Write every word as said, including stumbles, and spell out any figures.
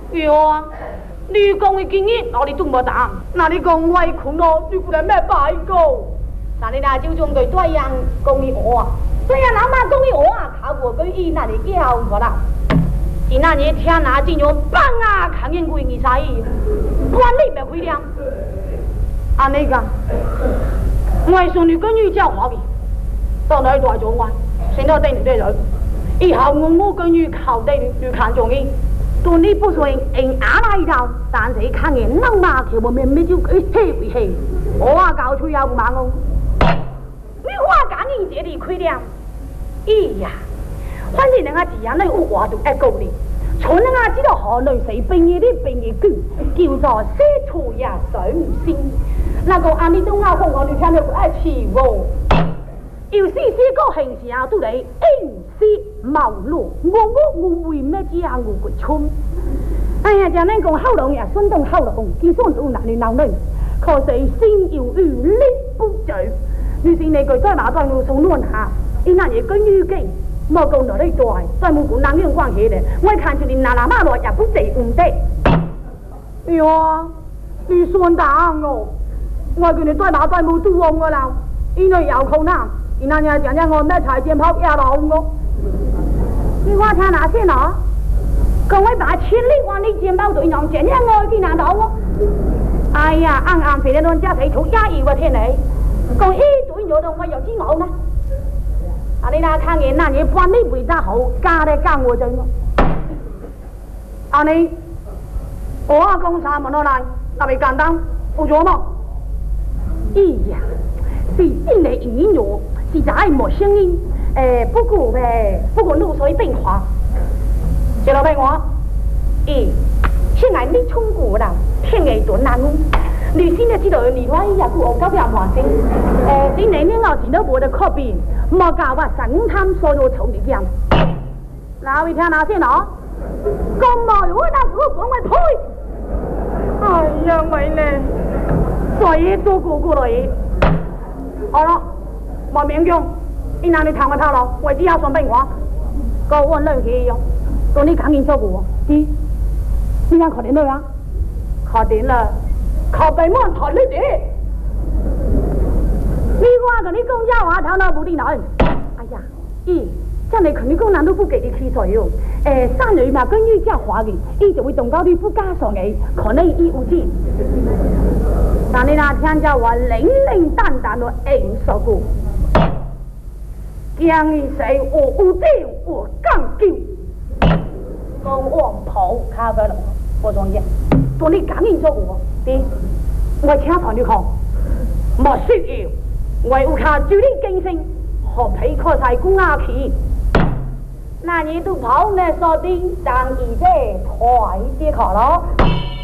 有啊，你讲的经验，我哋都冇答。那你讲我困咯，你过来咩摆个？那你那就种对对样讲的我啊，对呀，老妈讲的我啊，考过佢伊那里要过啦。伊那日天哪真有棒啊，看见过你啥意？管你咩亏量？啊那个，我孙女跟女教话的，到那大做我，现在对你对人，以后我我跟女考对你，你看中伊。ตัวนี้ผู้สวยเองอะไรเราตานสีข้างเองนั่งมาเขียวบนเมนไม่จิ้วเฮ้ยเฮ้ยเฮ้ย我话搞出要不忙哦你话讲你这里亏了哎呀反正人家只要你有话就爱讲你从人家知道河内水病嘅啲病嘅句叫做西土也水唔先那個按你東亞風我哋聽到愛似喎要試試個形時候都嚟應試茅路我我我會咩之下我會衝哎呀就恁講後龍也順動後龍見順到哪裡鬧呢可是先要與力不嘴你是你句再馬在路上亂下伊那嘢跟預計莫講到呢度再冇講南洋關係咧我看住你哪哪馬來也不濟唔得呀你算打我我叫你再馬再冇都旺我啦伊那有口南伊那日講講我咩財劍炮也老我你話聽哪些呢？講我把千里往你劍炮對娘講講我見哪到我？哎呀，暗暗肥的亂家睇土也以為天嚟，講一對咗到我又知我呢？啊你那看見那嘢幫你為得好，加咧加我就我。啊你，我啊講啥問我來，特別簡單，有咗麼？哎呀，是真係語言是在冇聲音。誒不過呗，不過露水變化，謝老闆我，咦，現在你衝過啦，天氣短難哦，你先至知道你話日古澳洲邊環境，誒你你呢我見到我的確邊，莫教話神探所有草你講，嗱你聽下先咯，咁耐我那個講我呸，哎呀咪呢，所以做過過來，好了，冇勉強。你哪里谈我套了？我只要算病话，个我冷气哟，到你赶紧照顾我。你，你想考点了啊？考点了，考北门考你的。你话跟你公家话头那不地难。哎呀，咦，这你肯定公难都不给你起水哟。诶，三女嘛跟于家话的，伊就会动到你不加上嘅，可能伊有钱。但你那听着话零零淡淡的硬说过。江一谁我无定我杠救公王跑咖啡了我中间多你赶紧做我的我请堂你看莫说要我有看住你精神和皮壳晒公阿皮那你都跑呢说的当一这快啲考咯